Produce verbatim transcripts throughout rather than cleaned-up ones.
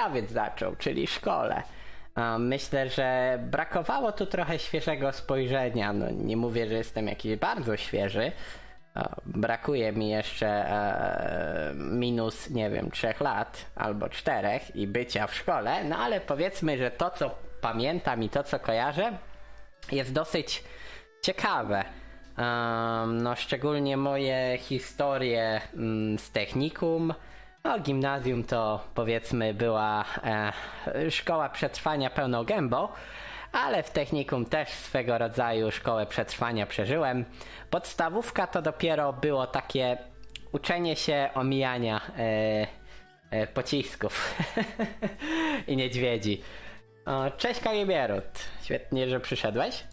krawiec zaczął, czyli szkole. Myślę, że brakowało tu trochę świeżego spojrzenia. No, nie mówię, że jestem jakiś bardzo świeży. Brakuje mi jeszcze e, minus, nie wiem, trzech lat albo czterech i bycia w szkole, no ale powiedzmy, że to, co pamiętam i to, co kojarzę, jest dosyć ciekawe. Um, no szczególnie moje historie um, z technikum. No, gimnazjum to powiedzmy była e, szkoła przetrwania pełną gębą, ale w technikum też swego rodzaju szkołę przetrwania przeżyłem. Podstawówka to dopiero było takie uczenie się omijania e, e, pocisków i niedźwiedzi. O, cześć Kagibierut, świetnie, że przyszedłeś.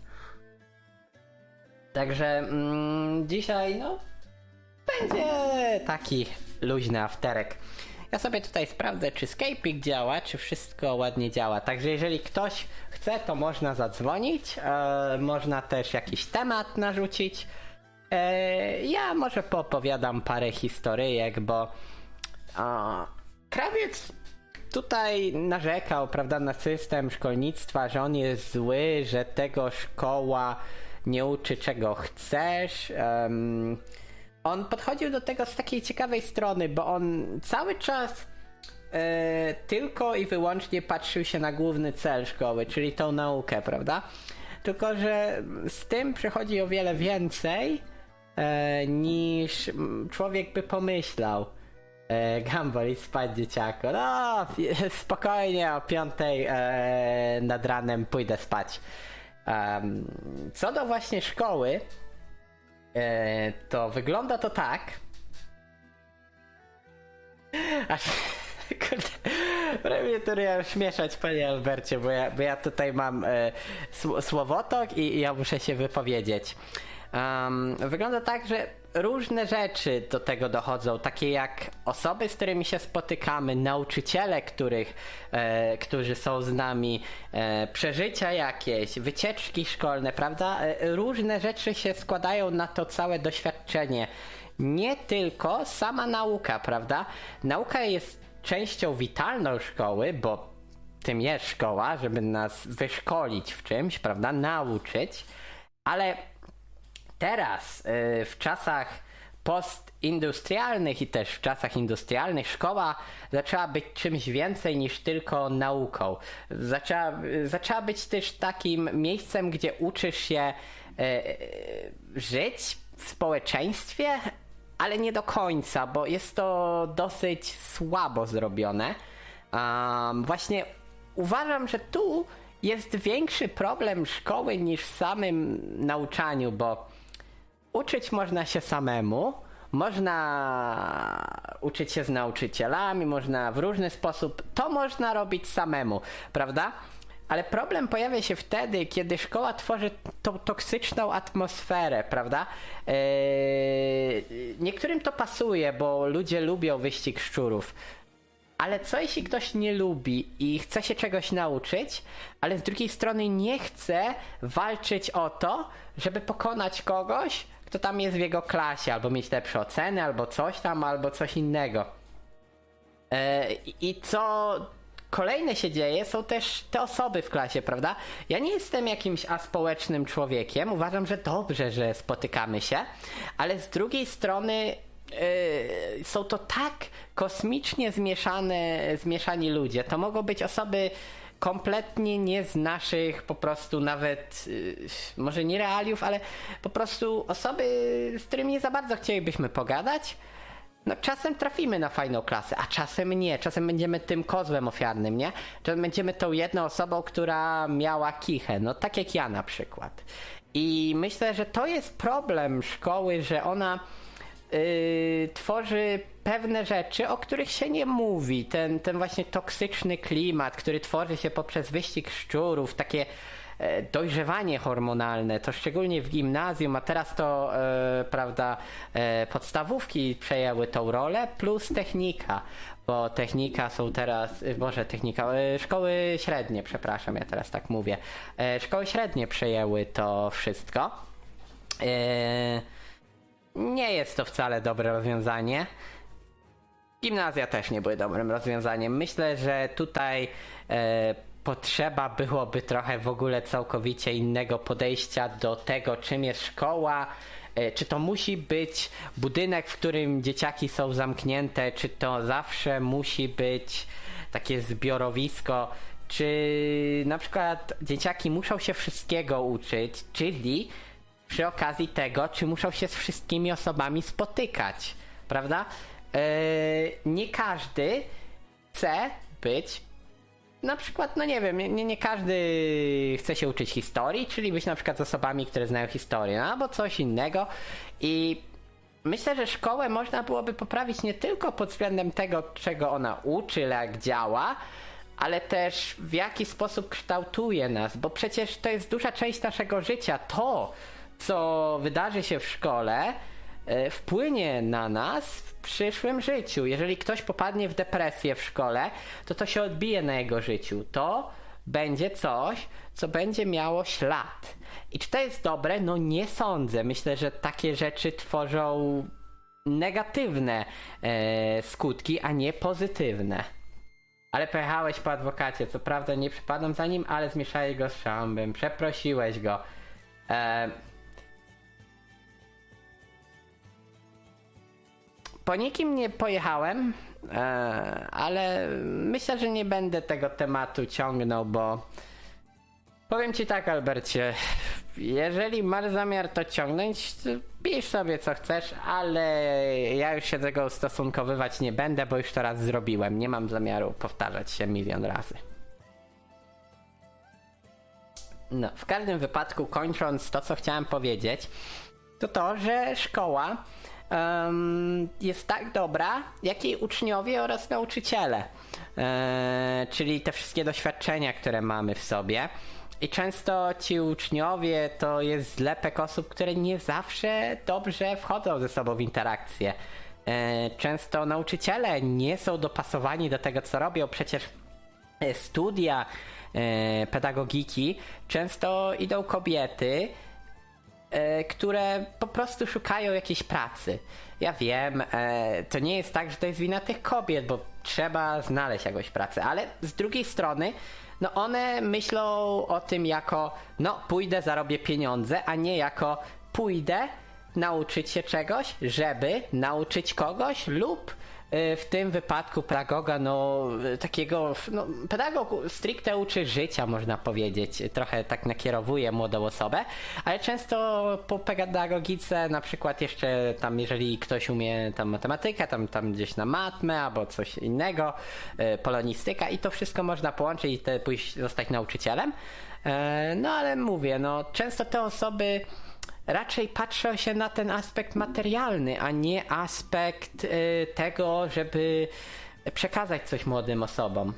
Także mm, dzisiaj no będzie taki luźny afterek. Ja sobie tutaj sprawdzę, czy Skype'ik działa, czy wszystko ładnie działa. Także jeżeli ktoś chce, to można zadzwonić, e, można też jakiś temat narzucić. E, ja może poopowiadam parę historyjek, bo o, krawiec tutaj narzekał, prawda, na system szkolnictwa, że on jest zły, że tego szkoła nie uczy czego chcesz. Um, on podchodził do tego z takiej ciekawej strony, bo on cały czas e, tylko i wyłącznie patrzył się na główny cel szkoły, czyli tą naukę, prawda? Tylko że z tym przychodzi o wiele więcej e, niż człowiek by pomyślał. E, Gumball, idź spać, dzieciako. No, spokojnie, o piątej e, nad ranem pójdę spać. Um, co do właśnie szkoły, e, to wygląda to tak. Aż, kurde, prawie to ja śmieszać, panie Albercie, bo ja, bo ja tutaj mam e, słowotok i, i ja muszę się wypowiedzieć. Um, wygląda tak, że różne rzeczy do tego dochodzą, takie jak osoby, z którymi się spotykamy, nauczyciele, których, e, którzy są z nami, e, przeżycia jakieś, wycieczki szkolne, prawda? E, różne rzeczy się składają na to całe doświadczenie. Nie tylko sama nauka, prawda? Nauka jest częścią witalną szkoły, bo tym jest szkoła, żeby nas wyszkolić w czymś, prawda? Nauczyć, ale teraz yy, w czasach postindustrialnych i też w czasach industrialnych szkoła zaczęła być czymś więcej niż tylko nauką. Zaczęła, zaczęła być też takim miejscem, gdzie uczysz się yy, żyć w społeczeństwie, ale nie do końca, bo jest to dosyć słabo zrobione. Um, właśnie uważam, że tu jest większy problem szkoły niż w samym nauczaniu, bo uczyć można się samemu, można uczyć się z nauczycielami, można w różny sposób, to można robić samemu, prawda? Ale problem pojawia się wtedy, kiedy szkoła tworzy tą toksyczną atmosferę, prawda? Eee, niektórym to pasuje, bo ludzie lubią wyścig szczurów. Ale co jeśli ktoś nie lubi i chce się czegoś nauczyć, ale z drugiej strony nie chce walczyć o to, żeby pokonać kogoś, kto tam jest w jego klasie, albo mieć lepsze oceny, albo coś tam, albo coś innego. Eee, I co kolejne się dzieje, są też te osoby w klasie, prawda? Ja nie jestem jakimś aspołecznym człowiekiem, uważam, że dobrze, że spotykamy się, ale z drugiej strony Yy, są to tak kosmicznie zmieszane, zmieszani ludzie. To mogą być osoby kompletnie nie z naszych po prostu nawet yy, może nie realiów, ale po prostu osoby, z którymi nie za bardzo chcielibyśmy pogadać. No czasem trafimy na fajną klasę, a czasem nie. Czasem będziemy tym kozłem ofiarnym, nie? Czasem będziemy tą jedną osobą, która miała kichę. No tak jak ja na przykład. I myślę, że to jest problem szkoły, że ona Yy, tworzy pewne rzeczy, o których się nie mówi. Ten, ten właśnie toksyczny klimat, który tworzy się poprzez wyścig szczurów, takie e, dojrzewanie hormonalne, to szczególnie w gimnazjum, a teraz to e, prawda, e, podstawówki przejęły tą rolę, plus technika, bo technika są teraz, boże technika, e, szkoły średnie, przepraszam, ja teraz tak mówię, e, szkoły średnie przejęły to wszystko. E, Nie jest to wcale dobre rozwiązanie. Gimnazja też nie były dobrym rozwiązaniem. Myślę, że tutaj e, potrzeba byłoby trochę w ogóle całkowicie innego podejścia do tego, czym jest szkoła. E, czy to musi być budynek, w którym dzieciaki są zamknięte, czy to zawsze musi być takie zbiorowisko, czy na przykład dzieciaki muszą się wszystkiego uczyć, czyli przy okazji tego, czy muszą się z wszystkimi osobami spotykać, prawda? Yy, nie każdy chce być, na przykład, no nie wiem, nie, nie każdy chce się uczyć historii, czyli być na przykład z osobami, które znają historię, no, albo coś innego. I myślę, że szkołę można byłoby poprawić nie tylko pod względem tego, czego ona uczy, jak działa, ale też w jaki sposób kształtuje nas, bo przecież to jest duża część naszego życia. To, co wydarzy się w szkole, wpłynie na nas w przyszłym życiu. Jeżeli ktoś popadnie w depresję w szkole, to to się odbije na jego życiu. To będzie coś, co będzie miało ślad. I czy to jest dobre? No nie sądzę. Myślę, że takie rzeczy tworzą negatywne e, skutki, a nie pozytywne. Ale pojechałeś po adwokacie. Co prawda nie przypadam za nim, ale zmieszałeś go z szambem. Przeprosiłeś go. E, Po nikim nie pojechałem, e, ale myślę, że nie będę tego tematu ciągnął, bo powiem ci tak, Albercie, jeżeli masz zamiar to ciągnąć, to pisz sobie co chcesz, ale ja już się do tego ustosunkowywać nie będę, bo już to raz zrobiłem. Nie mam zamiaru powtarzać się milion razy. No, w każdym wypadku, kończąc to, co chciałem powiedzieć, to to, że szkoła Um, jest tak dobra, jak jej uczniowie oraz nauczyciele. Eee, czyli te wszystkie doświadczenia, które mamy w sobie. I często ci uczniowie to jest zlepek osób, które nie zawsze dobrze wchodzą ze sobą w interakcję. Eee, często nauczyciele nie są dopasowani do tego, co robią. Przecież studia e, pedagogiki często idą kobiety, które po prostu szukają jakiejś pracy. Ja wiem, to nie jest tak, że to jest wina tych kobiet, bo trzeba znaleźć jakąś pracę, ale z drugiej strony, no one myślą o tym jako, no pójdę, zarobię pieniądze, a nie jako pójdę nauczyć się czegoś, żeby nauczyć kogoś lub w tym wypadku pedagoga, no takiego, no pedagog stricte uczy życia, można powiedzieć, trochę tak nakierowuje młodą osobę, ale często po pedagogice na przykład jeszcze tam, jeżeli ktoś umie tam matematykę, tam, tam gdzieś na matmę albo coś innego, polonistyka i to wszystko można połączyć i te pójść zostać nauczycielem, no ale mówię, no często te osoby raczej patrzą się na ten aspekt materialny, a nie aspekt y, tego, żeby przekazać coś młodym osobom.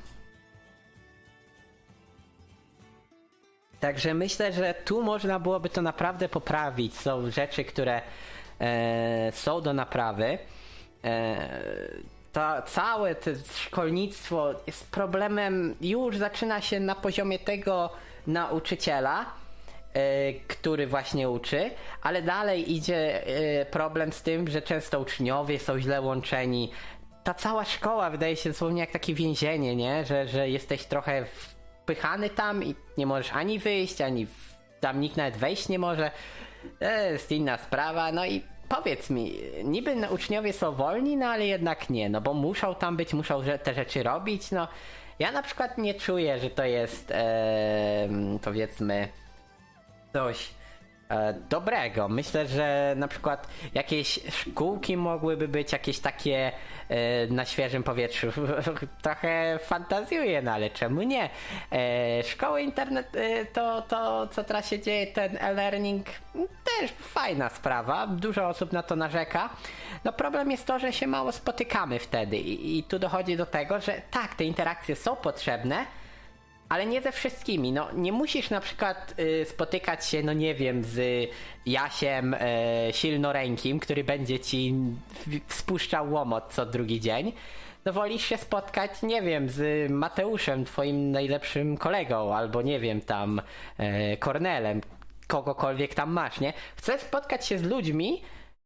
Także myślę, że tu można byłoby to naprawdę poprawić. Są rzeczy, które e, są do naprawy. E, to całe to szkolnictwo jest problemem, już zaczyna się na poziomie tego nauczyciela, który właśnie uczy, ale dalej idzie problem z tym, że często uczniowie są źle łączeni. Ta cała szkoła wydaje się dosłownie jak takie więzienie, nie? Że, że jesteś trochę wpychany tam i nie możesz ani wyjść, ani tam nikt nawet wejść nie może. To jest inna sprawa. No i powiedz mi, niby uczniowie są wolni, no ale jednak nie, no bo muszą tam być, muszą te rzeczy robić. No ja na przykład nie czuję, że to jest e, powiedzmy coś e, dobrego. Myślę, że na przykład jakieś szkółki mogłyby być jakieś takie e, na świeżym powietrzu. Trochę fantazjuję, no ale czemu nie? E, szkoły internet, e, to, to co teraz się dzieje, ten e-learning, też fajna sprawa. Dużo osób na to narzeka. No problem jest to, że się mało spotykamy wtedy i, i tu dochodzi do tego, że tak, te interakcje są potrzebne, ale nie ze wszystkimi. No, nie musisz na przykład y, spotykać się, no nie wiem, z Jasiem y, silnorękim, który będzie ci w, spuszczał łomot co drugi dzień. No wolisz się spotkać, nie wiem, z Mateuszem, twoim najlepszym kolegą, albo nie wiem, tam y, Kornelem, kogokolwiek tam masz, nie? Chcesz spotkać się z ludźmi,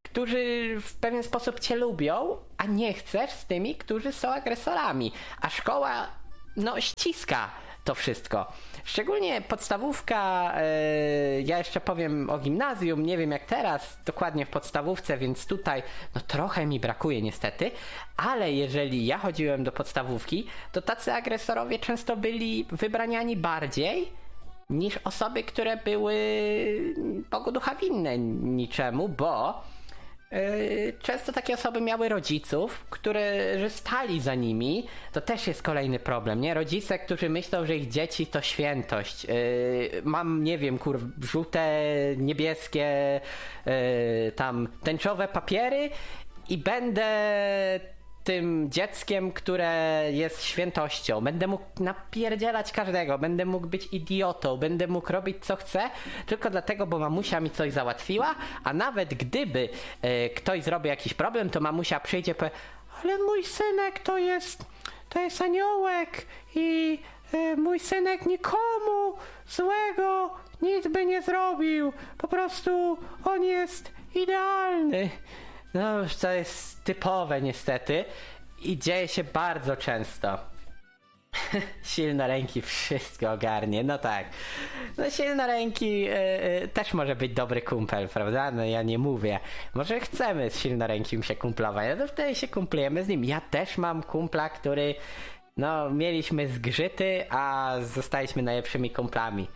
którzy w pewien sposób cię lubią, a nie chcesz z tymi, którzy są agresorami. A szkoła, no, ściska to wszystko. Szczególnie podstawówka, yy, ja jeszcze powiem o gimnazjum, nie wiem jak teraz, dokładnie w podstawówce, więc tutaj no trochę mi brakuje niestety, ale jeżeli ja chodziłem do podstawówki, to tacy agresorowie często byli wybraniani bardziej niż osoby, które były Bogu ducha winne niczemu, bo Yy, często takie osoby miały rodziców, którzy stali za nimi. To też jest kolejny problem, nie? Rodzice, którzy myślą, że ich dzieci to świętość. Yy, mam, nie wiem, kur... żółte, niebieskie, yy, tam tęczowe papiery i będę tym dzieckiem, które jest świętością. Będę mógł napierdzielać każdego, będę mógł być idiotą, będę mógł robić co chcę, tylko dlatego, bo mamusia mi coś załatwiła, a nawet gdyby e, ktoś zrobił jakiś problem, to mamusia przyjdzie i powie, ale mój synek to jest, to jest aniołek i e, mój synek nikomu złego nic by nie zrobił. Po prostu on jest idealny. No, to jest typowe niestety i dzieje się bardzo często. Silne ręki wszystko ogarnie, no tak. No silne ręki yy, yy, też może być dobry kumpel, prawda? No ja nie mówię. Może chcemy z silnorękim się kumplować, no to wtedy się kumplujemy z nim. Ja też mam kumpla, który no mieliśmy zgrzyty, a zostaliśmy najlepszymi kumplami.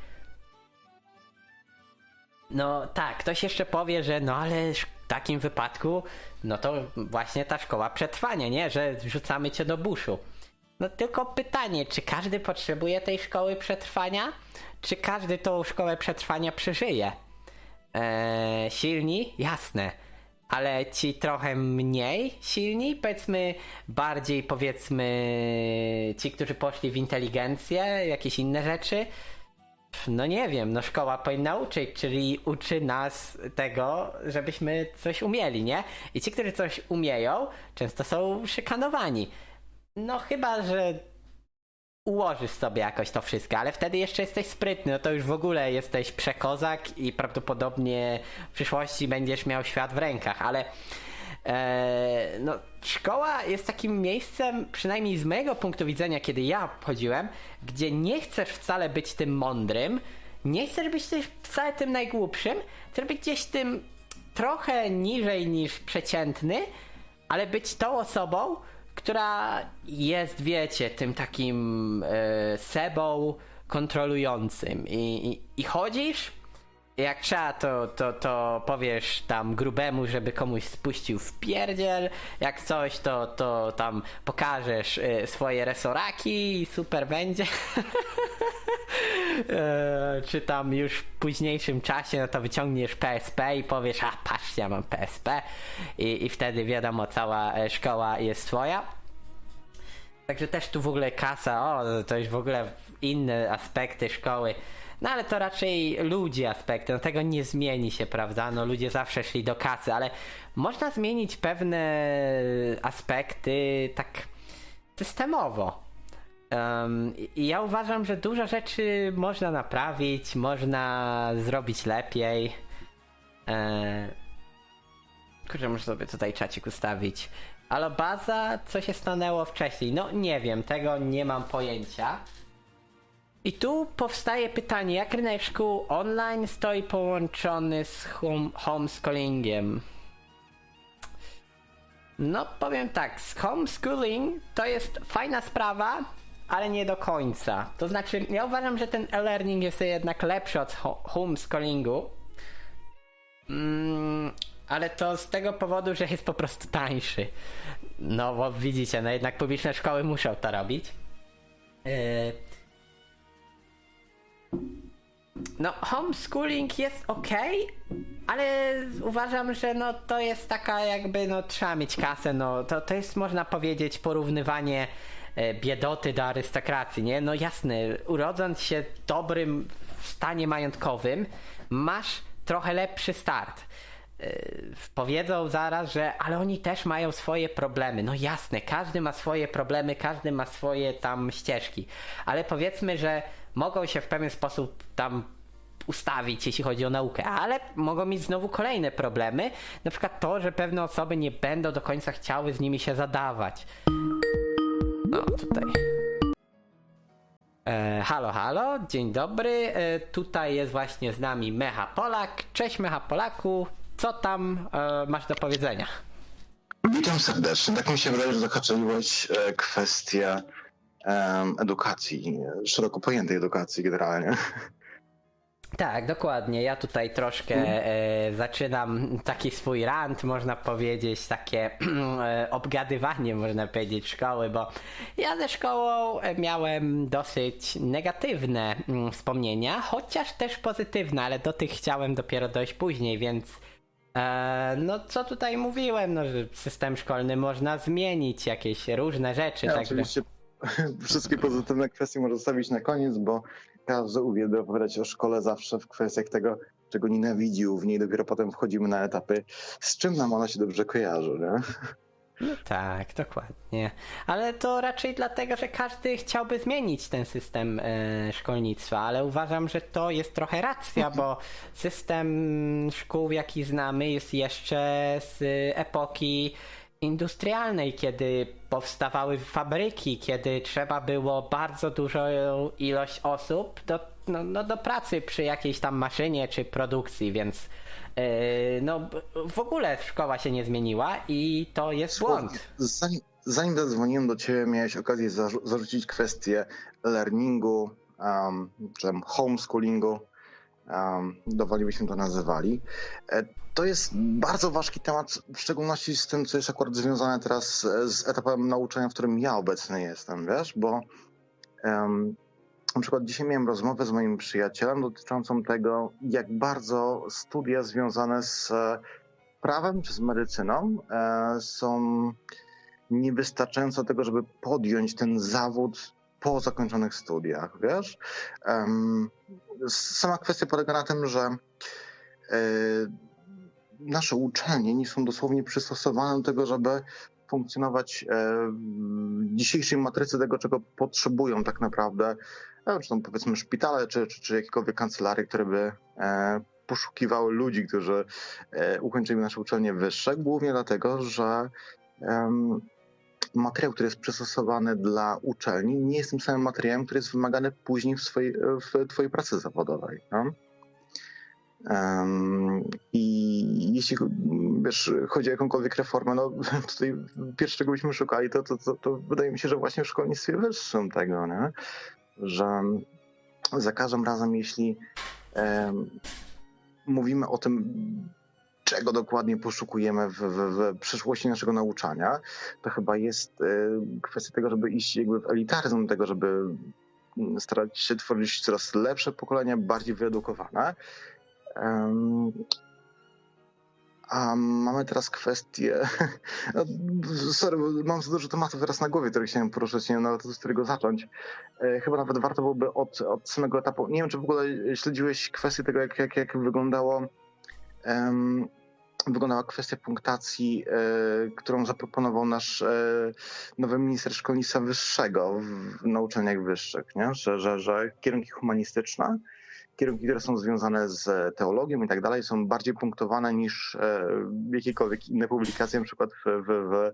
No tak, ktoś jeszcze powie, że no ale w takim wypadku, no to właśnie ta szkoła przetrwania, nie? Że wrzucamy cię do buszu. No tylko pytanie, czy każdy potrzebuje tej szkoły przetrwania? Czy każdy tą szkołę przetrwania przeżyje? Eee, silni? Jasne. Ale ci trochę mniej silni, powiedzmy bardziej powiedzmy ci, którzy poszli w inteligencję, jakieś inne rzeczy, no nie wiem, no szkoła powinna uczyć, czyli uczy nas tego, żebyśmy coś umieli, nie? I ci, którzy coś umieją, często są szykanowani. No chyba, że ułożysz sobie jakoś to wszystko, ale wtedy jeszcze jesteś sprytny, no to już w ogóle jesteś przekozak i prawdopodobnie w przyszłości będziesz miał świat w rękach, ale e, no szkoła jest takim miejscem, przynajmniej z mojego punktu widzenia, kiedy ja chodziłem, gdzie nie chcesz wcale być tym mądrym, nie chcesz być też wcale tym najgłupszym, chcesz być gdzieś tym trochę niżej niż przeciętny, ale być tą osobą, która jest, wiecie, tym takim e, sebą kontrolującym i, i, i chodzisz, jak trzeba to, to, to powiesz tam grubemu, żeby komuś spuścił w pierdziel, jak coś to, to tam pokażesz e, swoje resoraki i super będzie. e, czy tam już w późniejszym czasie no to wyciągniesz P S P i powiesz, a patrzcie, ja mam P S P i, i wtedy wiadomo, cała szkoła jest twoja. Także też tu w ogóle kasa, o, to już w ogóle inne aspekty szkoły. No ale to raczej ludzie aspekty, no tego nie zmieni się, prawda? No ludzie zawsze szli do kasy, ale można zmienić pewne aspekty tak systemowo. Um, I ja uważam, że dużo rzeczy można naprawić, można zrobić lepiej. Eee... Kurczę, muszę sobie tutaj czacik ustawić. Ale baza, co się stanęło wcześniej? No nie wiem, tego nie mam pojęcia. I tu powstaje pytanie, jak rynek szkół online stoi połączony z home homeschoolingiem? No powiem tak, z homeschooling to jest fajna sprawa, ale nie do końca. To znaczy, ja uważam, że ten e-learning jest jednak lepszy od ho homeschoolingu. Mm, ale to z tego powodu, że jest po prostu tańszy. No bo widzicie, no jednak publiczne szkoły muszą to robić. Yy... No homeschooling jest ok, ale uważam, że no to jest taka jakby, no trzeba mieć kasę, no to, to jest, można powiedzieć, porównywanie e, biedoty do arystokracji, nie? No jasne, urodząc się w dobrym stanie majątkowym, masz trochę lepszy start. E, powiedzą zaraz, że ale oni też mają swoje problemy. No jasne, każdy ma swoje problemy, każdy ma swoje tam ścieżki, ale powiedzmy, że mogą się w pewien sposób tam ustawić, jeśli chodzi o naukę, ale mogą mieć znowu kolejne problemy, na przykład to, że pewne osoby nie będą do końca chciały z nimi się zadawać. No, tutaj. E, halo, halo, dzień dobry, e, tutaj jest właśnie z nami Mecha Polak. Cześć Mecha Polaku, co tam e, masz do powiedzenia? Witam serdecznie. Tak mi się wydaje, że zahaczyłeś kwestię um, edukacji, szeroko pojętej edukacji generalnie. Tak, dokładnie. Ja tutaj troszkę e, zaczynam taki swój rant, można powiedzieć, takie e, obgadywanie, można powiedzieć, szkoły, bo ja ze szkołą miałem dosyć negatywne mm, wspomnienia, chociaż też pozytywne, ale do tych chciałem dopiero dojść później, więc e, no co tutaj mówiłem, no, że system szkolny można zmienić, jakieś różne rzeczy. Ja, tak oczywiście wszystkie pozytywne kwestie można zostawić na koniec, bo każdy uwielbia opowiadać o szkole zawsze w kwestiach tego, czego nienawidził. W niej dopiero potem wchodzimy na etapy, z czym nam ona się dobrze kojarzy, nie? No tak, dokładnie. Ale to raczej dlatego, że każdy chciałby zmienić ten system e, szkolnictwa, ale uważam, że to jest trochę racja, bo system szkół, jaki znamy, jest jeszcze z epoki industrialnej, kiedy powstawały fabryki, kiedy trzeba było bardzo dużą ilość osób do, no, no, do pracy przy jakiejś tam maszynie czy produkcji, więc yy, no w ogóle szkoła się nie zmieniła i to jest błąd. Zanim, zanim zadzwoniłem do ciebie, miałeś okazję zarzu- zarzucić kwestię learningu, um, czy tam homeschoolingu, um, dowoli byśmy to nazywali. E, To jest bardzo ważki temat, w szczególności z tym, co jest akurat związane teraz z etapem nauczania, w którym ja obecny jestem, wiesz, bo um, na przykład dzisiaj miałem rozmowę z moim przyjacielem dotyczącą tego, jak bardzo studia związane z prawem czy z medycyną e, są niewystarczające do tego, żeby podjąć ten zawód po zakończonych studiach, wiesz. Um, sama kwestia polega na tym, że e, nasze uczelnie nie są dosłownie przystosowane do tego, żeby funkcjonować w dzisiejszej matrycy tego, czego potrzebują tak naprawdę, czy tam powiedzmy szpitale, czy, czy, czy jakiekolwiek kancelarie, które by poszukiwały ludzi, którzy ukończyli nasze uczelnie wyższe, głównie dlatego, że materiał, który jest przystosowany dla uczelni, nie jest tym samym materiałem, który jest wymagany później w swojej, w twojej pracy zawodowej. No? Um, I jeśli wiesz, chodzi o jakąkolwiek reformę, no tutaj pierwsze, czego byśmy szukali, to, to, to, to wydaje mi się, że właśnie w szkolnictwie wyższym tego, nie? Że za każdym razem, jeśli um, mówimy o tym, czego dokładnie poszukujemy w, w, w przyszłości naszego nauczania, to chyba jest y, kwestia tego, żeby iść jakby w elitaryzm tego, żeby starać się tworzyć coraz lepsze pokolenia, bardziej wyedukowane. Um, a mamy teraz kwestię, no, sorry, mam za dużo tematów teraz na głowie, które chciałem poruszyć, nie wiem nawet z którego zacząć. E, chyba nawet warto byłoby od, od samego etapu, nie wiem czy w ogóle śledziłeś kwestię tego, jak, jak, jak wyglądało, um, wyglądała kwestia punktacji, e, którą zaproponował nasz e, nowy minister szkolnictwa wyższego w, na uczelniach wyższych, nie? Że, że, że kierunki humanistyczne, kierunki, które są związane z teologią i tak dalej, są bardziej punktowane niż e, jakiekolwiek inne publikacje, na przykład w, w, w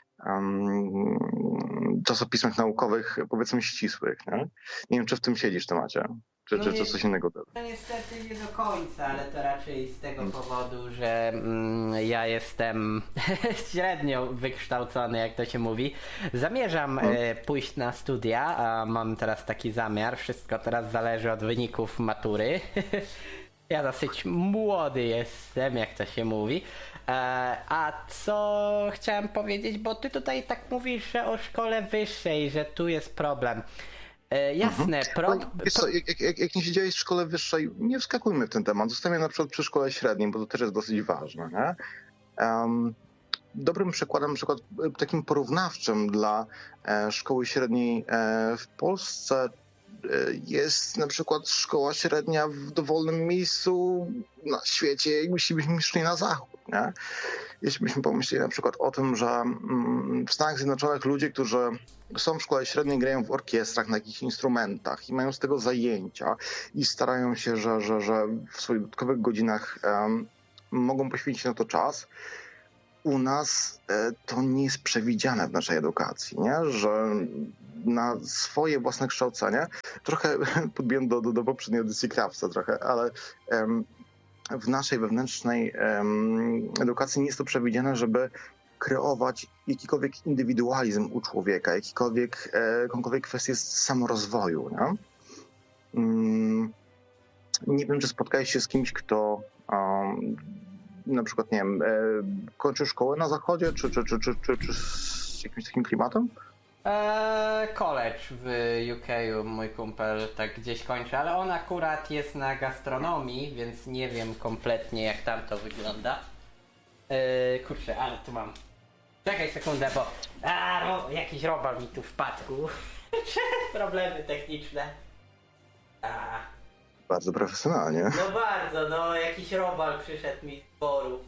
um, czasopismach naukowych, powiedzmy ścisłych. Nie? Nie wiem, czy w tym siedzisz w temacie, czy, No czy, nie, czy coś innego. No niestety nie do końca, ale to raczej z tego powodu, że mm, ja jestem średnio wykształcony, jak to się mówi. Zamierzam e, pójść na studia, a mam teraz taki zamiar. Wszystko teraz zależy od wyników matury. Ja dosyć młody jestem, jak to się mówi. E, a co chciałem powiedzieć, bo ty tutaj tak mówisz, że o szkole wyższej, że tu jest problem. E, jasne, Mhm. pro... No, wiesz co, jak, jak, jak nie siedziałeś w szkole wyższej, nie wskakujmy w ten temat. Zostawiamy na przykład przy szkole średniej, bo to też jest dosyć ważne. Nie? Um, dobrym przykładem, na przykład takim porównawczym dla e, szkoły średniej e, w Polsce e, jest na przykład szkoła średnia w dowolnym miejscu na świecie, jakbyśmy szli na zachód. nie? Jeśli byśmy pomyśleli na przykład o tym, że w Stanach Zjednoczonych ludzie, którzy są w szkole średniej, grają w orkiestrach na jakichś instrumentach i mają z tego zajęcia i starają się, że, że, że w swoich dodatkowych godzinach um, mogą poświęcić na to czas, u nas to nie jest przewidziane w naszej edukacji, nie? Że na swoje własne kształcenie, trochę podbiłem do, do, do poprzedniej edycji Krawca trochę, ale um, w naszej wewnętrznej um, edukacji nie jest to przewidziane, żeby kreować jakikolwiek indywidualizm u człowieka, jakikolwiek, e, jakąkolwiek kwestię samorozwoju. Nie? Um, nie wiem, czy spotkałeś się z kimś, kto um, na przykład, nie wiem, e, kończy szkołę na zachodzie, czy, czy, czy, czy, czy, czy z jakimś takim klimatem? Eee, college w U K u mój kumpel tak gdzieś kończy, ale on akurat jest na gastronomii, więc nie wiem kompletnie jak tam to wygląda. Eee, kurczę, ale tu mam. Czekaj sekundę, bo a, ro... jakiś robal mi tu wpadł. Problemy techniczne. A. Bardzo profesjonalnie. No bardzo, no jakiś robal przyszedł mi z dworu.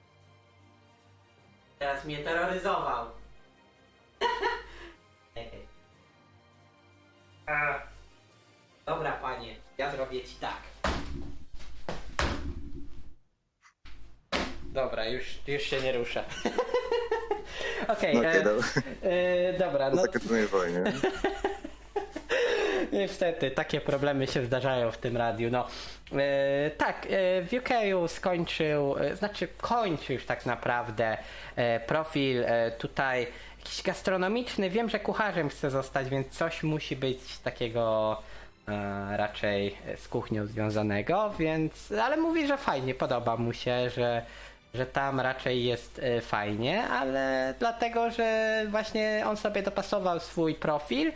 Teraz mnie terroryzował. A. Dobra panie, ja zrobię ci tak. Dobra, już, już się nie rusza. Okej, okay, okay, e, e, dobra. To no takie to wojnie. Niestety, takie problemy się zdarzają w tym radiu. No, e, tak, e, w U K u skończył, e, znaczy kończy już tak naprawdę e, profil e, tutaj jakiś gastronomiczny. Wiem, że kucharzem chce zostać, więc coś musi być takiego e, raczej z kuchnią związanego, więc, ale mówi, że fajnie, podoba mu się, że że tam raczej jest e, fajnie, ale dlatego, że właśnie on sobie dopasował swój profil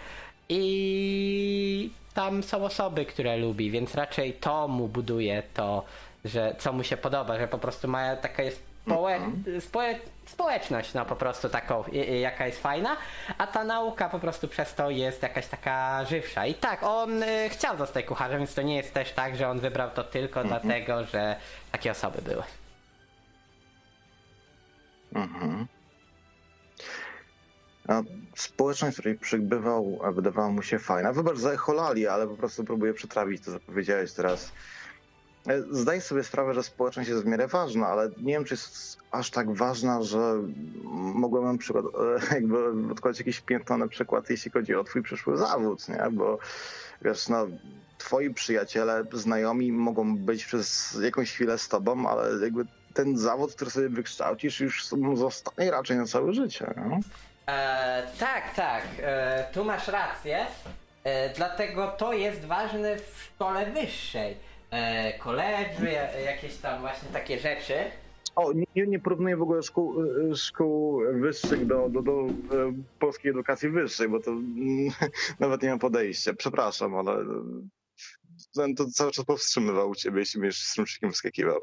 i tam są osoby, które lubi, więc raczej to mu buduje to, że co mu się podoba, że po prostu ma taka jest społe, społe, społeczność, no po prostu taką, jaka jest fajna, a ta nauka po prostu przez to jest jakaś taka żywsza. I tak, on y, chciał zostać kucharzem, więc to nie jest też tak, że on wybrał to tylko mm-hmm. dlatego, że takie osoby były. Mhm. A społeczność, w której przybywał, wydawała mu się fajna. Wybacz za echolalię, ale po prostu próbuję przetrawić to, co powiedziałeś teraz. Zdaję sobie sprawę, że społeczność jest w miarę ważna, ale nie wiem, czy jest aż tak ważna, że mogłem na przykład jakby odkładać jakiś piętnony przykład, jeśli chodzi o twój przyszły zawód, nie? Bo wiesz, no, twoi przyjaciele, znajomi mogą być przez jakąś chwilę z tobą, ale jakby ten zawód, który sobie wykształcisz, już zostanie raczej na całe życie. No? E, tak, tak. E, tu masz rację. E, dlatego to jest ważne w szkole wyższej. E, koledzy, jakieś tam właśnie takie rzeczy. O, nie, nie porównuję w ogóle szkół, szkół wyższych do, do, do polskiej edukacji wyższej, bo to mm, nawet nie mam podejścia. Przepraszam, ale to cały czas powstrzymywał u ciebie, jeśli będziesz z strumczykiem wskakiwał.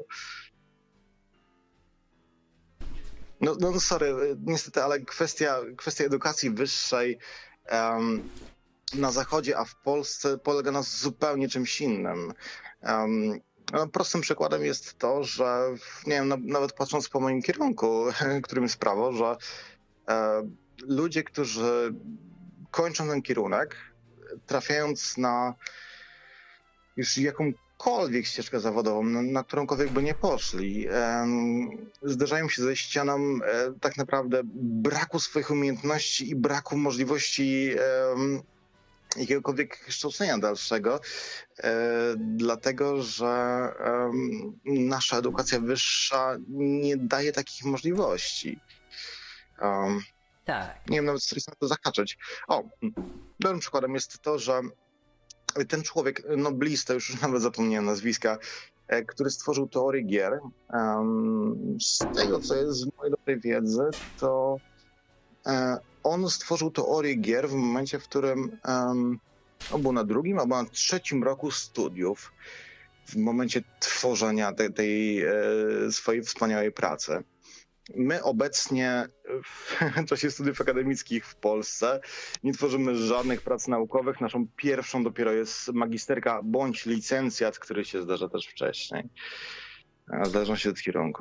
No, no sorry, niestety, ale kwestia, kwestia edukacji wyższej um, na Zachodzie, a w Polsce polega na zupełnie czymś innym. Um, no, prostym przykładem jest to, że nie wiem, no, nawet patrząc po moim kierunku, którym jest prawo, że e, ludzie, którzy kończą ten kierunek, trafiając na już jakąkolwiek ścieżkę zawodową, na, na którąkolwiek by nie poszli, um, zderzają się ze ścianą e, tak naprawdę braku swoich umiejętności i braku możliwości um, jakiegokolwiek kształcenia dalszego, e, dlatego że e, nasza edukacja wyższa nie daje takich możliwości. Um, tak. Nie wiem nawet, co na to zahaczyć. O, dobrym przykładem jest to, że ten człowiek, noblista, już nawet zapomniałem nazwiska, e, który stworzył teorię gier, um, z tego, co jest z mojej dobrej wiedzy, to e, on stworzył teorię gier w momencie, w którym um, on był na drugim albo na trzecim roku studiów, w momencie tworzenia tej, tej e, swojej wspaniałej pracy. My obecnie w czasie studiów akademickich w Polsce nie tworzymy żadnych prac naukowych. Naszą pierwszą dopiero jest magisterka bądź licencjat, który się zdarza też wcześniej. W zależności od kierunku.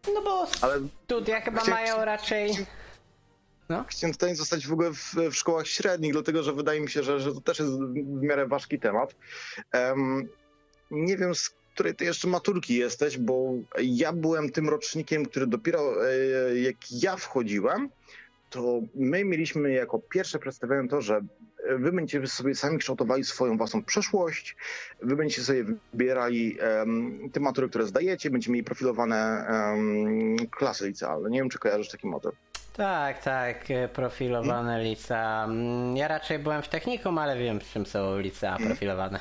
No bo Ale studia chyba chcia- mają raczej... No. Chciałem tutaj zostać w ogóle w, w szkołach średnich, dlatego że wydaje mi się, że, że to też jest w miarę ważki temat. Um, nie wiem, z której ty jeszcze maturki jesteś, bo ja byłem tym rocznikiem, który dopiero e, jak ja wchodziłem, to my mieliśmy jako pierwsze przedstawione to, że wy będziecie sobie sami kształtowali swoją własną przyszłość, wy będziecie sobie wybierali um, te matury, które zdajecie, będziecie mieli profilowane um, klasy licealne. Nie wiem, czy kojarzysz taki motyw. Tak, tak, profilowane hmm? licea. Ja raczej byłem w technikum, ale wiem, czym są licea profilowane.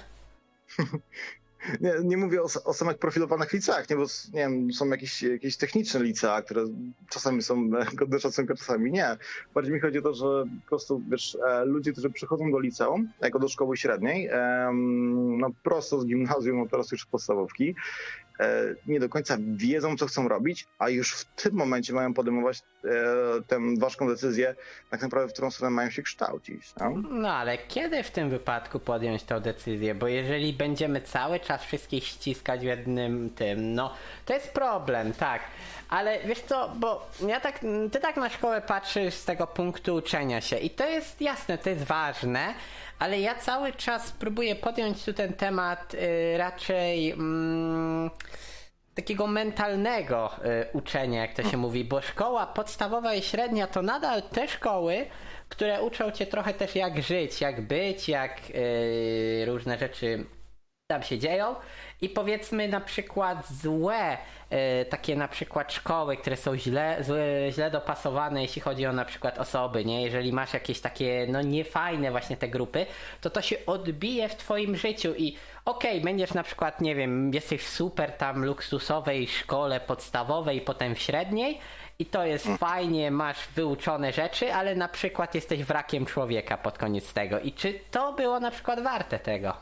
Nie, nie mówię o, o samych profilowanych liceach, nie, bo nie wiem, są jakieś, jakieś techniczne licea, które czasami są godne szacunku, czasami nie. Bardziej mi chodzi o to, że po prostu, wiesz, ludzie, którzy przychodzą do liceum, jako do szkoły średniej, no prosto z gimnazjum, no teraz już podstawówki, nie do końca wiedzą, co chcą robić, a już w tym momencie mają podejmować tę ważką decyzję, tak naprawdę w którą stronę mają się kształcić. No? no ale kiedy w tym wypadku podjąć tę decyzję? Bo jeżeli będziemy cały czas wszystkich ściskać w jednym tym, no to jest problem, tak. Ale wiesz co, bo ja tak, ty tak na szkołę patrzysz z tego punktu uczenia się i to jest jasne, to jest ważne, ale ja cały czas próbuję podjąć tu ten temat y, raczej mm, takiego mentalnego y, uczenia, jak to się mówi, bo szkoła podstawowa i średnia to nadal te szkoły, które uczą cię trochę też jak żyć, jak być, jak y, różne rzeczy tam się dzieją i powiedzmy na przykład złe y, takie na przykład szkoły, które są źle, złe, źle dopasowane, jeśli chodzi o na przykład osoby, nie? Jeżeli masz jakieś takie no niefajne właśnie te grupy, to to się odbije w twoim życiu i okej, okay, będziesz na przykład, nie wiem, jesteś w super tam luksusowej szkole podstawowej, potem w średniej i to jest fajnie, masz wyuczone rzeczy, ale na przykład jesteś wrakiem człowieka pod koniec tego i czy to było na przykład warte tego?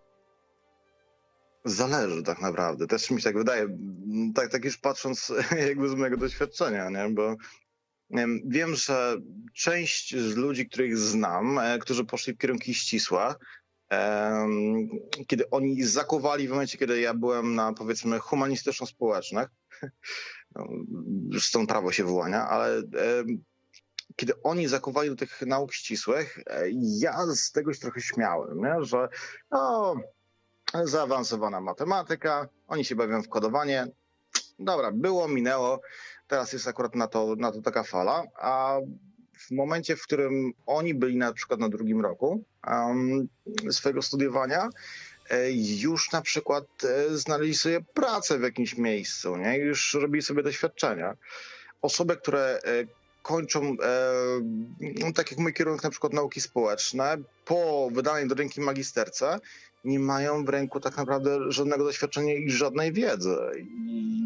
Zależy tak naprawdę. Też mi się tak wydaje, tak, tak już patrząc jakby z mojego doświadczenia, nie? Bo nie wiem, wiem, że część z ludzi, których znam, e, którzy poszli w kierunki ścisłe, e, kiedy oni zakuwali w momencie, kiedy ja byłem na powiedzmy humanistyczno-społecznych, no, zresztą prawo się wyłania, ale e, kiedy oni zakuwali do tych nauk ścisłych, e, ja z tego się trochę śmiałem, nie? Że no, zaawansowana matematyka, oni się bawią w kodowanie. Dobra, było, minęło, teraz jest akurat na to, na to taka fala, a w momencie, w którym oni byli na przykład na drugim roku um, swojego studiowania, już na przykład znaleźli sobie pracę w jakimś miejscu, nie? Już robili sobie doświadczenia. Osoby, które kończą, no, tak jak mój kierunek na przykład nauki społeczne, po wydanej do ręki magisterce, nie mają w ręku tak naprawdę żadnego doświadczenia i żadnej wiedzy. I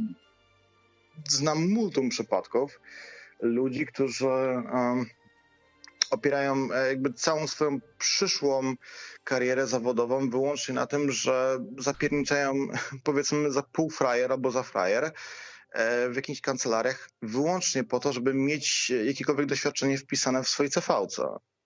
znam multum przypadków ludzi, którzy um, opierają jakby całą swoją przyszłą karierę zawodową wyłącznie na tym, że zapierniczają powiedzmy za pół frajer albo za frajer w jakichś kancelariach wyłącznie po to, żeby mieć jakiekolwiek doświadczenie wpisane w swojej C V C.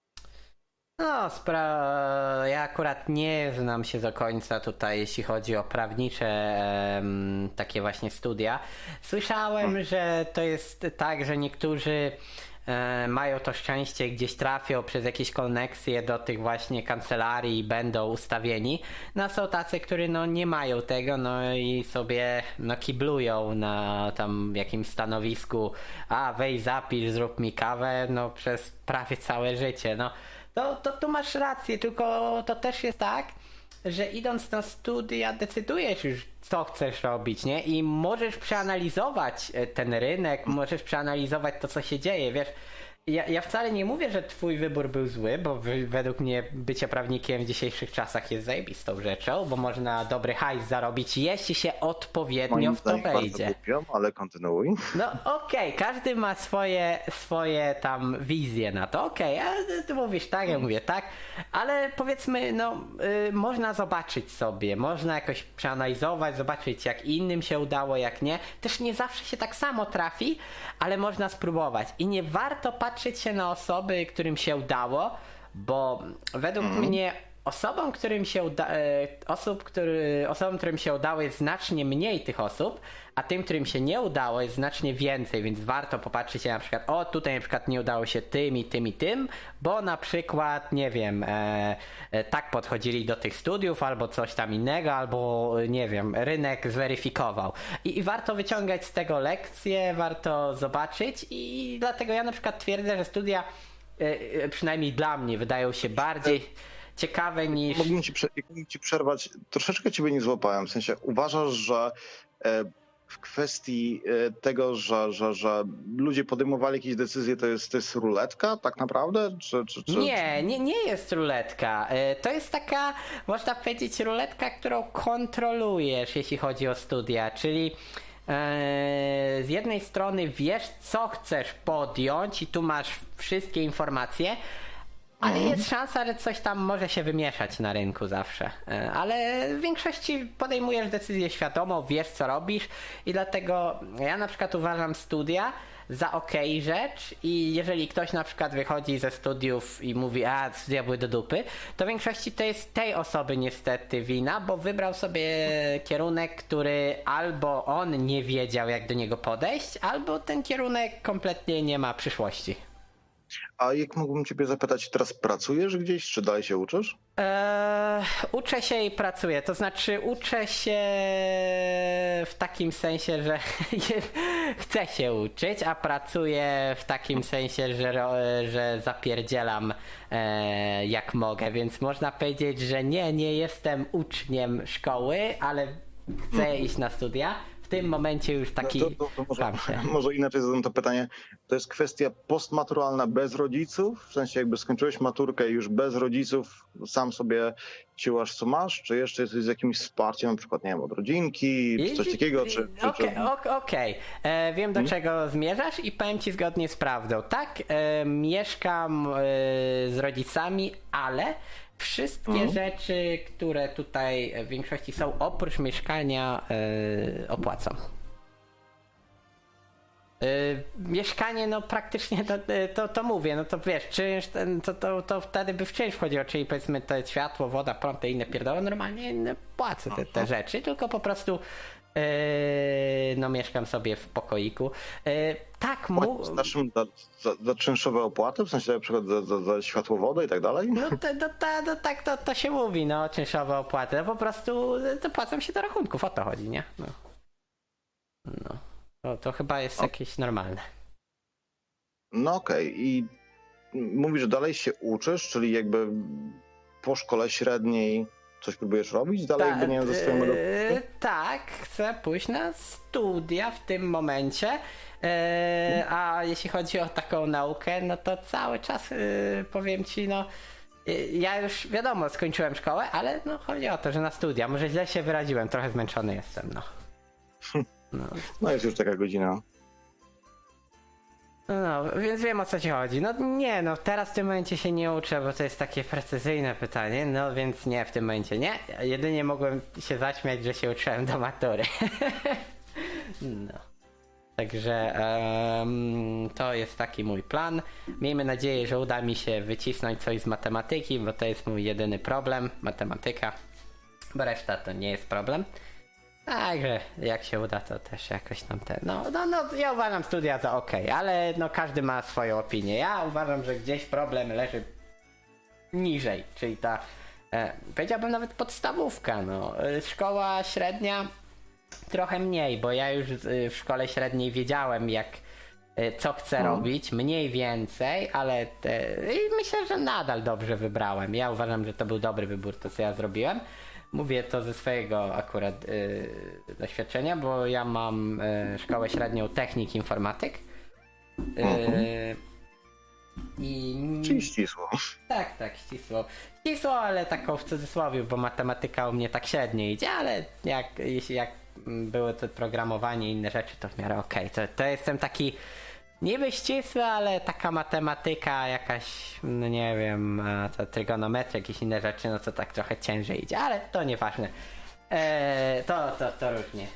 No, spra- ja akurat nie znam się do końca tutaj, jeśli chodzi o prawnicze em, takie właśnie studia. Słyszałem, hmm. że to jest tak, że niektórzy e, mają to szczęście, gdzieś trafią przez jakieś koneksje do tych właśnie kancelarii i będą ustawieni. No są tacy, którzy no nie mają tego, no i sobie no kiblują na tam jakimś stanowisku, a weź zapisz, zrób mi kawę, no przez prawie całe życie, no. To, to tu masz rację, tylko to też jest tak, że idąc na studia decydujesz już, co chcesz robić, nie? I możesz przeanalizować ten rynek, możesz przeanalizować to, co się dzieje, wiesz. Ja, ja wcale nie mówię, że twój wybór był zły, bo według mnie bycie prawnikiem w dzisiejszych czasach jest zajebistą rzeczą, bo można dobry hajs zarobić, jeśli się odpowiednio Moim w to wejdzie. Kupią, ale kontynuuj. No okej, okay, każdy ma swoje, swoje tam wizje na to, okej, okay, ty mówisz tak, ja mówię tak, ale powiedzmy, no y, można zobaczyć sobie, można jakoś przeanalizować, zobaczyć jak innym się udało, jak nie. Też nie zawsze się tak samo trafi, ale można spróbować i nie warto patrzeć patrzeć się na osoby, którym się udało, bo według mm. mnie osobom, którym się uda, osób, który, osobom, którym się udało jest znacznie mniej tych osób, a tym, którym się nie udało jest znacznie więcej, więc warto popatrzeć się na przykład, o tutaj na przykład nie udało się tym i tym i tym, bo na przykład, nie wiem, e, e, tak podchodzili do tych studiów, albo coś tam innego, albo nie wiem, rynek zweryfikował. I, i warto wyciągać z tego lekcje, warto zobaczyć i dlatego ja na przykład twierdzę, że studia e, przynajmniej dla mnie wydają się bardziej ciekawe niż... Mógłbym ci, mógłbym ci przerwać, troszeczkę ciebie nie złapałem, w sensie uważasz, że e, w kwestii e, tego, że, że, że ludzie podejmowali jakieś decyzje, to jest, to jest ruletka tak naprawdę? Czy, czy, czy... Nie, nie, nie jest ruletka. E, to jest taka, można powiedzieć, ruletka, którą kontrolujesz, jeśli chodzi o studia, czyli z jednej strony wiesz, co chcesz podjąć i tu masz wszystkie informacje, ale mhm. jest szansa, że coś tam może się wymieszać na rynku zawsze. Ale w większości podejmujesz decyzję świadomą, wiesz co robisz i dlatego ja na przykład uważam studia za okej rzecz i jeżeli ktoś na przykład wychodzi ze studiów i mówi, a studia były do dupy, to w większości to jest tej osoby niestety wina, bo wybrał sobie kierunek, który albo on nie wiedział jak do niego podejść, albo ten kierunek kompletnie nie ma przyszłości. A jak mógłbym ciebie zapytać, teraz pracujesz gdzieś, czy dalej się uczysz? Eee, uczę się i pracuję, to znaczy uczę się w takim sensie, że chcę się uczyć, a pracuję w takim sensie, że, że zapierdzielam e, jak mogę, więc można powiedzieć, że nie, nie jestem uczniem szkoły, ale chcę hmm. iść na studia. W tym momencie już taki... No to, to, to może, może inaczej zadam to pytanie. To jest kwestia postmaturalna bez rodziców? W sensie jakby skończyłeś maturkę już bez rodziców, sam sobie ciułasz co masz? Czy jeszcze jesteś z jakimś wsparciem, na przykład nie wiem, od rodzinki, czy coś takiego? Czy, czy, Okej, czy... okay, okay. e, wiem do hmm? czego zmierzasz i powiem ci zgodnie z prawdą. Tak, e, mieszkam e, z rodzicami, ale... Wszystkie mhm. rzeczy, które tutaj w większości są oprócz mieszkania, yy, opłacam. Yy, mieszkanie, no praktycznie to, to, to mówię, no to wiesz, czynsz, to, to, to wtedy by w czynsz wchodziło, czyli powiedzmy to światło, woda, prąd, te inne pierdoły, normalnie no, płacę te, te rzeczy, tylko po prostu yy, no mieszkam sobie w pokoiku. Yy, tak, mu... Starszym za, za, za czynszowe opłaty, w sensie na przykład za, za, za światło, wodę i tak dalej? No to, to, to, to, tak to, to się mówi, no, czynszowe opłaty, no po prostu to płacą się do rachunków, o to chodzi, nie? No, no. To, to chyba jest o. jakieś normalne. No okej, okay. I mówisz, że dalej się uczysz, czyli jakby po szkole średniej coś próbujesz robić? Dalej Ta, jakby nie wiem, ze swoją yy, Tak, chcę pójść na studia w tym momencie. Yy, a jeśli chodzi o taką naukę, no to cały czas yy, powiem ci, no yy, ja już wiadomo, skończyłem szkołę, ale no chodzi o to, że na studia, może źle się wyraziłem, trochę zmęczony jestem, no. No, no jest już taka godzina. No, więc wiem o co ci chodzi. No nie, no teraz w tym momencie się nie uczę, bo to jest takie precyzyjne pytanie, no więc nie, w tym momencie nie. Jedynie mogłem się zaśmiać, że się uczyłem do matury. No. Także um, to jest taki mój plan. Miejmy nadzieję, że uda mi się wycisnąć coś z matematyki, bo to jest mój jedyny problem, matematyka, bo reszta to nie jest problem. Także jak się uda, to też jakoś tam ten... No, no, no ja uważam studia za okej, okay, ale no każdy ma swoją opinię. Ja uważam, że gdzieś problem leży niżej, czyli ta, e, powiedziałbym nawet podstawówka, no. Szkoła średnia trochę mniej, bo ja już w szkole średniej wiedziałem jak, co chcę hmm. robić, mniej więcej, ale te, i myślę, że nadal dobrze wybrałem. Ja uważam, że to był dobry wybór, to co ja zrobiłem. Mówię to ze swojego akurat y, doświadczenia, bo ja mam y, szkołę średnią technik informatyk. Y, mhm. i... Czyli ścisło. Tak, tak, ścisło. Ścisło, ale taką w cudzysłowie, bo matematyka u mnie tak średnio idzie, ale jak, jeśli jak były to programowanie i inne rzeczy, to w miarę okej. Okay. To, to jestem taki niby ścisły, ale taka matematyka jakaś, no nie wiem, to trygonometria, jakieś inne rzeczy, no to tak trochę ciężej idzie, ale to nieważne. Eee, to, to, to różnie.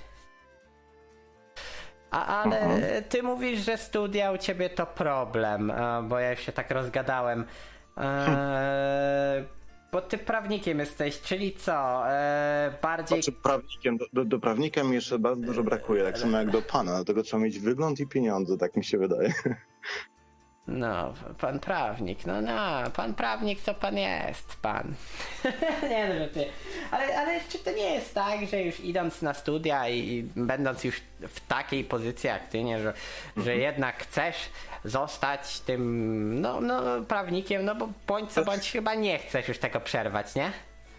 A, ale uh-huh. ty mówisz, że studia u ciebie to problem, bo ja już się tak rozgadałem. Eee, Bo ty prawnikiem jesteś, czyli co? E, bardziej... Znaczy prawnikiem, do, do, do prawnika mi jeszcze bardzo dużo brakuje, tak samo jak do pana, dlatego trzeba mieć wygląd i pieniądze, tak mi się wydaje. No, pan prawnik, no no, pan prawnik to pan jest, pan. Nie no, że ty. Ale, ale czy to nie jest tak, że już idąc na studia i, i będąc już w takiej pozycji jak ty, nie, że, że jednak chcesz zostać tym, no, no, prawnikiem, no bo bądź co bądź chyba nie chcesz już tego przerwać, nie?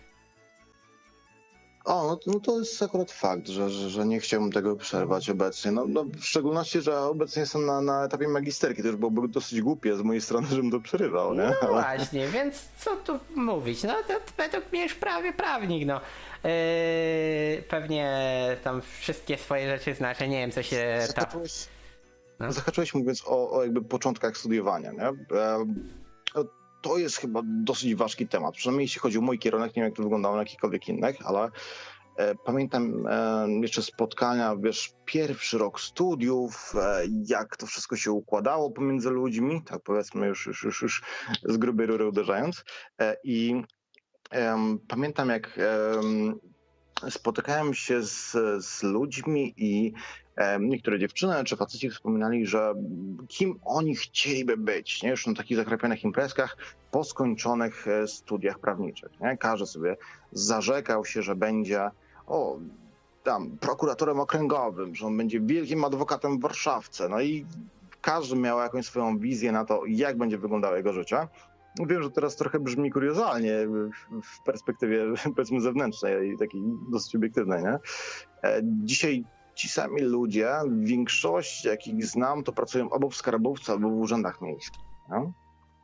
O, no, no to jest akurat fakt, że, że, że nie chciałbym tego przerwać obecnie. No, no w szczególności, że obecnie jestem na, na etapie magisterki, to już byłoby dosyć głupie z mojej strony, żebym to przerywał, nie? No Ale... właśnie, więc co tu mówić? No to według mnie już prawie prawnik, no. Yy, pewnie tam wszystkie swoje rzeczy znaczy, nie wiem co się... Ta... Zahaczyłeś, no. Zahaczyłeś mówiąc o, o jakby początkach studiowania, nie? E, To jest chyba dosyć ważki temat, przynajmniej jeśli chodzi o mój kierunek, nie wiem jak to wyglądało na jakichkolwiek innych, ale e, pamiętam e, jeszcze spotkania, wiesz, pierwszy rok studiów, e, jak to wszystko się układało pomiędzy ludźmi, tak powiedzmy już, już, już, już z grubej rury uderzając e, i e, pamiętam jak e, spotykałem się z, z ludźmi i niektóre dziewczyny czy faceci wspominali, że kim oni chcieliby być, nie? Już na takich zakrapionych imprezkach po skończonych studiach prawniczych. Nie? Każdy sobie zarzekał się, że będzie o, tam prokuratorem okręgowym, że on będzie wielkim adwokatem w Warszawce. No i każdy miał jakąś swoją wizję na to, jak będzie wyglądało jego życie. Wiem, że teraz trochę brzmi kuriozalnie w perspektywie, powiedzmy, zewnętrznej i takiej dosyć obiektywnej, nie? Dzisiaj ci sami ludzie, większość jakich znam, to pracują albo w skarbówce, albo w urzędach miejskich. No?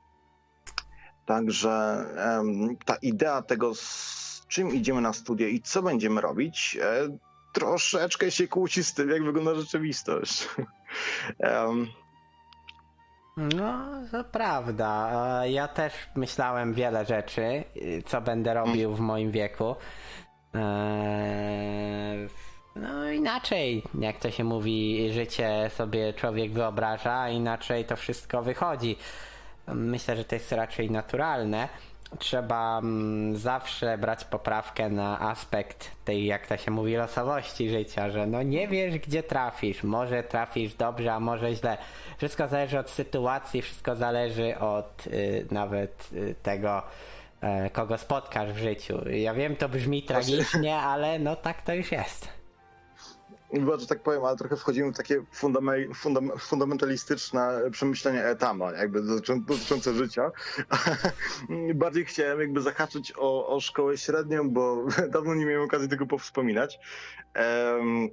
Także um, ta idea tego, z czym idziemy na studia i co będziemy robić, e, troszeczkę się kłóci z tym, jak wygląda rzeczywistość. um. No, to prawda. Ja też myślałem wiele rzeczy, co będę robił w moim wieku. Eee... No inaczej, jak to się mówi, życie sobie człowiek wyobraża, a inaczej to wszystko wychodzi. Myślę, że to jest raczej naturalne. Trzeba mm, zawsze brać poprawkę na aspekt tej, jak to się mówi, losowości życia, że no nie wiesz gdzie trafisz, może trafisz dobrze, a może źle. Wszystko zależy od sytuacji, wszystko zależy od y, nawet y, tego, y, kogo spotkasz w życiu. Ja wiem, to brzmi tragicznie, ale no tak to już jest. Chyba, że tak powiem, ale trochę wchodzimy w takie fundame, fundam, fundamentalistyczne przemyślenia etama, jakby dotyczące życia. Bardziej chciałem jakby zahaczyć o, o szkołę średnią, bo dawno nie miałem okazji tego powspominać. Um,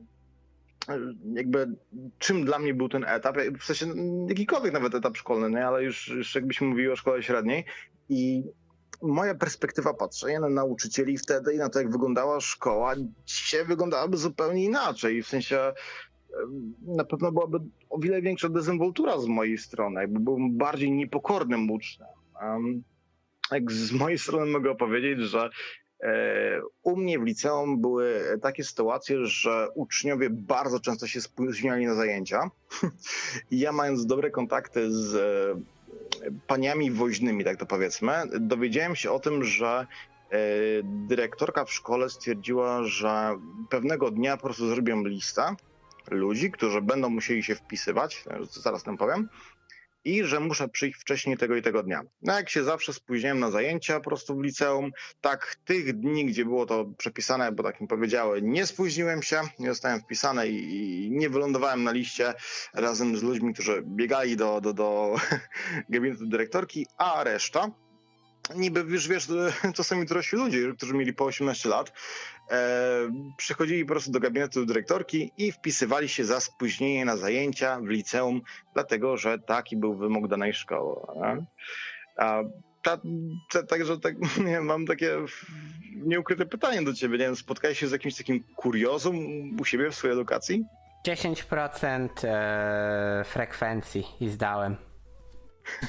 jakby czym dla mnie był ten etap, w sensie jakikolwiek nawet etap szkolny, nie? Ale już, już jakbyśmy mówili o szkole średniej i moja perspektywa patrzenia na nauczycieli wtedy i na to, jak wyglądała szkoła, dzisiaj wyglądałaby zupełnie inaczej. W sensie na pewno byłaby o wiele większa dezynwoltura z mojej strony, jakby byłem bardziej niepokornym uczniem. Um, jak z mojej strony mogę opowiedzieć, że e, u mnie w liceum były takie sytuacje, że uczniowie bardzo często się spóźniali na zajęcia. I ja, mając dobre kontakty z paniami woźnymi, tak to powiedzmy, dowiedziałem się o tym, że dyrektorka w szkole stwierdziła, że pewnego dnia po prostu zrobią listę ludzi, którzy będą musieli się wpisywać, zaraz tam powiem, i że muszę przyjść wcześniej tego i tego dnia. No jak się zawsze spóźniałem na zajęcia po prostu w liceum, tak tych dni, gdzie było to przepisane, bo tak mi powiedziały, nie spóźniłem się, nie zostałem wpisany i nie wylądowałem na liście razem z ludźmi, którzy biegali do, do, do gabinetu dyrektorki, a reszta, niby już wiesz, to są dorośli ludzie, którzy mieli po osiemnaście lat, e, przychodzili po prostu do gabinetu dyrektorki i wpisywali się za spóźnienie na zajęcia w liceum, dlatego że taki był wymóg danej szkoły. Nie? A ta, ta, także tak, nie, mam takie nieukryte pytanie do ciebie. Nie wiem, spotkałeś się z jakimś takim kuriozum u siebie w swojej edukacji? dziesięć procent e, frekwencji i zdałem.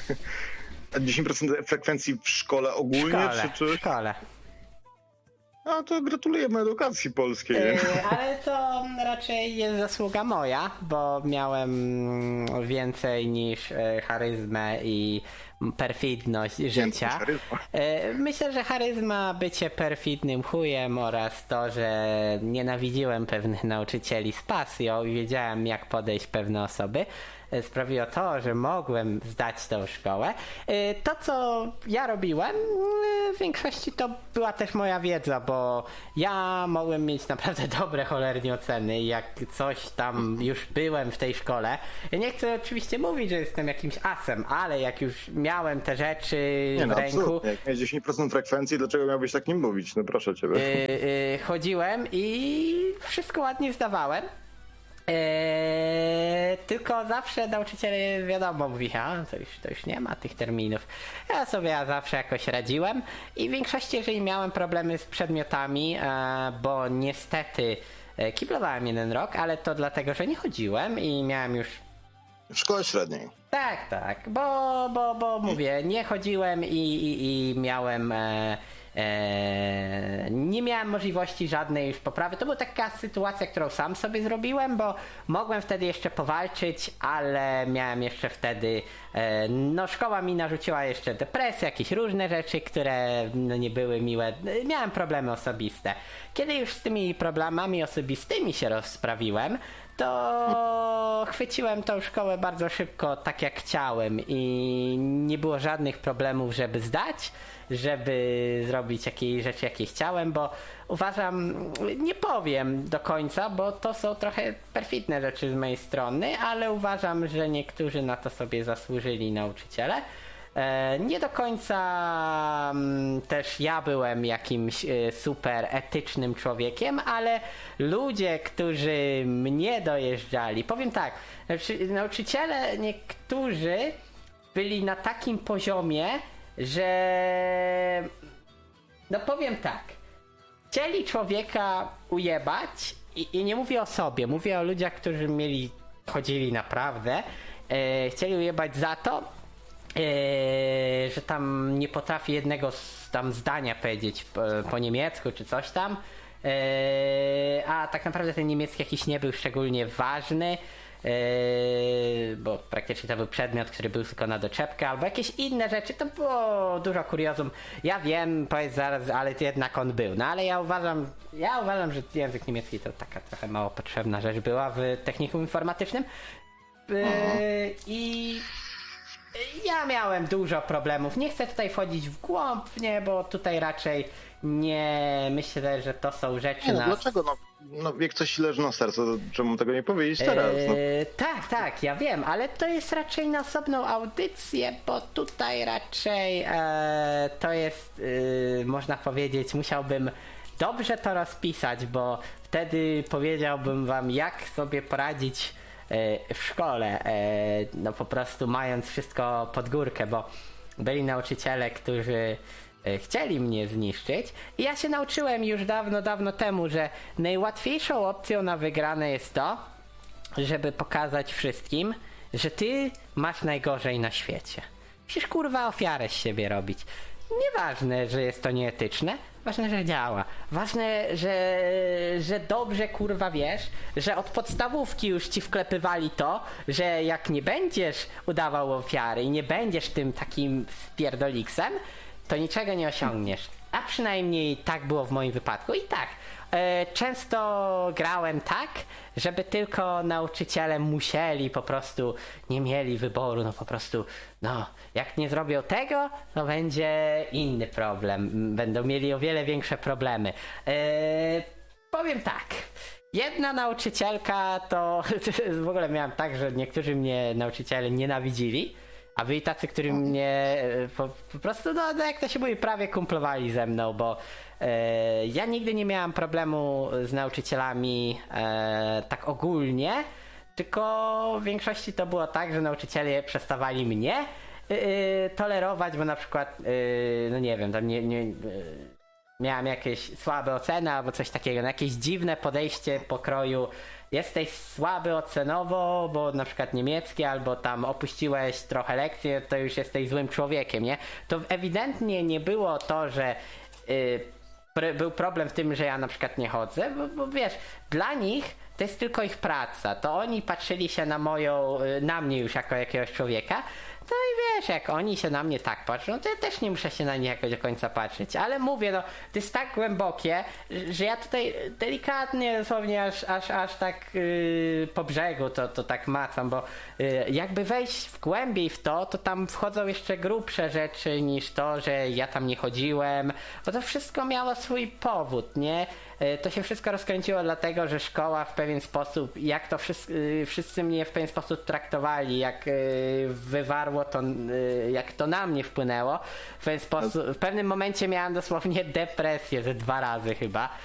A dziesięć procent frekwencji w szkole ogólnie? W szkole, czy, czy... w szkole. A, A to gratulujemy edukacji polskiej. Yy, ale to raczej jest zasługa moja, bo miałem więcej niż charyzmę i perfidność życia. Yy, myślę, że charyzma, bycie perfidnym chujem oraz to, że nienawidziłem pewnych nauczycieli z pasją i wiedziałem, jak podejść pewne osoby, sprawiło to, że mogłem zdać tą szkołę. To, co ja robiłem, w większości to była też moja wiedza, bo ja mogłem mieć naprawdę dobre cholernie oceny, jak coś tam już byłem w tej szkole. Ja nie chcę oczywiście mówić, że jestem jakimś asem, ale jak już miałem te rzeczy nie, w no, ręku... Absolutnie. Jak miałeś dziesięć procent frekwencji, dlaczego miałbyś tak nie mówić? No proszę ciebie. Yy, yy, chodziłem i wszystko ładnie zdawałem. Eee, tylko zawsze nauczyciel, wiadomo, mówi, a to już, to już nie ma tych terminów. Ja sobie ja zawsze jakoś radziłem i w większości, jeżeli miałem problemy z przedmiotami, e, bo niestety e, kiblowałem jeden rok, ale to dlatego, że nie chodziłem i miałem już... W szkole średniej. Tak, tak, bo, bo, bo mówię, nie chodziłem i, i, i miałem... E, Eee, nie miałem możliwości żadnej już poprawy. To była taka sytuacja, którą sam sobie zrobiłem, bo mogłem wtedy jeszcze powalczyć, ale miałem jeszcze wtedy e, no szkoła mi narzuciła jeszcze depresję, jakieś różne rzeczy, które no, nie były miłe. Miałem problemy osobiste. Kiedy już z tymi problemami osobistymi się rozprawiłem, to chwyciłem tą szkołę bardzo szybko, tak jak chciałem i nie było żadnych problemów, żeby zdać, żeby zrobić jakieś rzeczy, jakie chciałem, bo uważam, nie powiem do końca, bo to są trochę perfidne rzeczy z mojej strony, ale uważam, że niektórzy na to sobie zasłużyli, nauczyciele. Nie do końca też ja byłem jakimś super etycznym człowiekiem, ale ludzie, którzy mnie dojeżdżali, powiem tak, nauczyciele niektórzy byli na takim poziomie, że no powiem tak, chcieli człowieka ujebać i, i nie mówię o sobie, mówię o ludziach, którzy mieli, chodzili naprawdę, e, chcieli ujebać za to, Yy, że tam nie potrafi jednego tam zdania powiedzieć po, po niemiecku czy coś tam, yy, a tak naprawdę ten niemiecki jakiś nie był szczególnie ważny, yy, bo praktycznie to był przedmiot, który był tylko na doczepkę albo jakieś inne rzeczy, to było dużo kuriozum. Ja wiem, powiedz zaraz, ale jednak on był, no ale ja uważam, ja uważam, że język niemiecki to taka trochę mało potrzebna rzecz była w technikum informatycznym, yy, i ja miałem dużo problemów. Nie chcę tutaj wchodzić w głąb, nie, bo tutaj raczej nie myślę, że to są rzeczy... Nie, no na... dlaczego? No, no jak coś leży na sercu, to czemu tego nie powiedzieć teraz? No. Eee, tak, tak, ja wiem, ale to jest raczej na osobną audycję, bo tutaj raczej e, to jest, e, można powiedzieć, musiałbym dobrze to rozpisać, bo wtedy powiedziałbym wam, jak sobie poradzić w szkole, no po prostu mając wszystko pod górkę, bo byli nauczyciele, którzy chcieli mnie zniszczyć i ja się nauczyłem już dawno, dawno temu, że najłatwiejszą opcją na wygrane jest to, żeby pokazać wszystkim, że ty masz najgorzej na świecie. Musisz kurwa ofiarę z siebie robić. Nieważne, że jest to nieetyczne, ważne, że działa. Ważne, że, że dobrze kurwa wiesz, że od podstawówki już ci wklepywali to, że jak nie będziesz udawał ofiary i nie będziesz tym takim spierdoliksem, to niczego nie osiągniesz. A przynajmniej tak było w moim wypadku. I tak, e, często grałem tak, żeby tylko nauczyciele musieli po prostu, nie mieli wyboru, no po prostu, no, jak nie zrobią tego, to będzie inny problem. Będą mieli o wiele większe problemy. E, powiem tak. Jedna nauczycielka to, w ogóle miałem tak, że niektórzy mnie nauczyciele nienawidzili, a byli tacy, którzy mnie po, po prostu, no, no jak to się mówi, prawie kumplowali ze mną, bo e, ja nigdy nie miałem problemu z nauczycielami e, tak ogólnie, tylko w większości to było tak, że nauczyciele przestawali mnie e, tolerować, bo na przykład, e, no nie wiem, tam nie, nie, e, miałem jakieś słabe oceny albo coś takiego, no jakieś dziwne podejście pokroju jesteś słaby ocenowo, bo na przykład niemiecki, albo tam opuściłeś trochę lekcje, to już jesteś złym człowiekiem, nie? To ewidentnie nie było to, że yy, był problem w tym, że ja na przykład nie chodzę, bo, bo wiesz, dla nich to jest tylko ich praca, to oni patrzyli się na moją, na mnie już jako jakiegoś człowieka, no i wiesz, jak oni się na mnie tak patrzą, to ja też nie muszę się na nich jakoś do końca patrzeć, ale mówię, no, to jest tak głębokie, że ja tutaj delikatnie, dosłownie aż, aż, aż tak yy, po brzegu to, to tak macam, bo yy, jakby wejść w głębiej w to, to tam wchodzą jeszcze grubsze rzeczy niż to, że ja tam nie chodziłem, bo to wszystko miało swój powód, nie? Yy, to się wszystko rozkręciło dlatego, że szkoła w pewien sposób, jak to wszyscy, yy, wszyscy mnie w pewien sposób traktowali, jak yy, wywarło to, jak to na mnie wpłynęło. W pewien sposób, w pewnym momencie miałem dosłownie depresję ze dwa razy chyba.